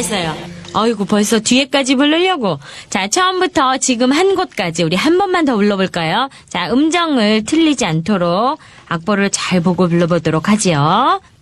잘했어요. 어이구, 벌써 뒤에까지 부르려고. 자, 처음부터 지금 한 곳까지 우리 한 번만 더 불러볼까요? 자, 음정을 틀리지 않도록 악보를 잘 보고 불러보도록 하지요.